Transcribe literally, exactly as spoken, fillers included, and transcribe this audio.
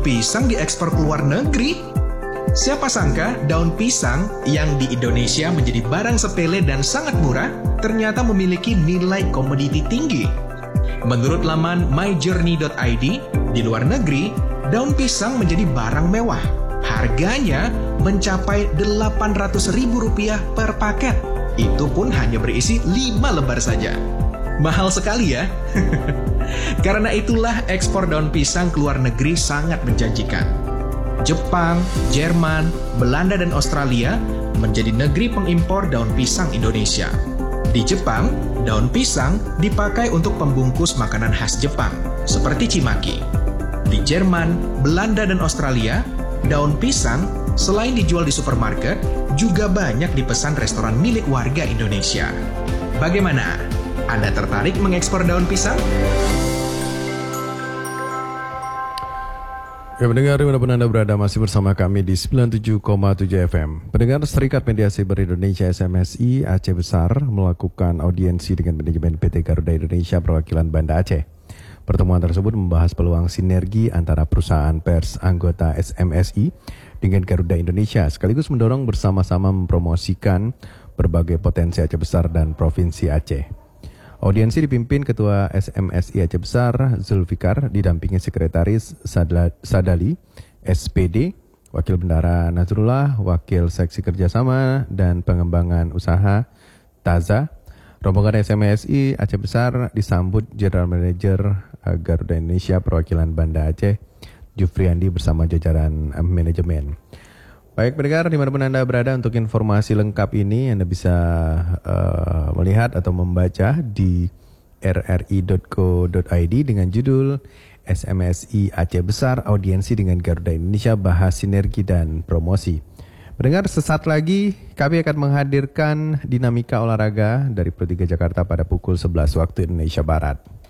pisang diekspor ke luar negeri. Siapa sangka daun pisang yang di Indonesia menjadi barang sepele dan sangat murah, ternyata memiliki nilai komoditi tinggi. Menurut laman my journey dot i d, di luar negeri, daun pisang menjadi barang mewah. Harganya mencapai delapan ratus ribu rupiah per paket. Itu pun hanya berisi lima lembar saja. Mahal sekali ya? Karena itulah ekspor daun pisang ke luar negeri sangat menjanjikan. Jepang, Jerman, Belanda, dan Australia menjadi negeri pengimpor daun pisang Indonesia. Di Jepang, daun pisang dipakai untuk pembungkus makanan khas Jepang, seperti cimaki. Di Jerman, Belanda, dan Australia, daun pisang selain dijual di supermarket, juga banyak dipesan restoran milik warga Indonesia. Bagaimana? Anda tertarik mengekspor daun pisang? Ya, pendengar dimanapun Anda berada, masih bersama kami di sembilan puluh tujuh koma tujuh F M. Pendengar, Serikat Mediasi Ber-Indonesia S M S I Aceh Besar melakukan audiensi dengan manajemen P T Garuda Indonesia perwakilan Banda Aceh. Pertemuan tersebut membahas peluang sinergi antara perusahaan pers anggota S M S I dengan Garuda Indonesia, sekaligus mendorong bersama-sama mempromosikan berbagai potensi Aceh Besar dan Provinsi Aceh. Audiensi dipimpin Ketua S M S I Aceh Besar, Zulfikar, didampingi Sekretaris Sadali, S P D, Wakil Bendara Nazrullah, Wakil Seksi Kerjasama dan Pengembangan Usaha, Taza. Rombongan S M S I Aceh Besar disambut General Manager Garuda Indonesia perwakilan Banda Aceh, Jufriandi, bersama jajaran manajemen. Baik pendengar, dimanapun Anda berada, untuk informasi lengkap ini Anda bisa uh, melihat atau membaca di r r i dot co dot i d dengan judul S M S I Aceh Besar audiensi dengan Garuda Indonesia, bahas sinergi dan promosi. Pendengar, sesaat lagi kami akan menghadirkan dinamika olahraga dari Pro tiga Jakarta pada pukul sebelas waktu Indonesia Barat.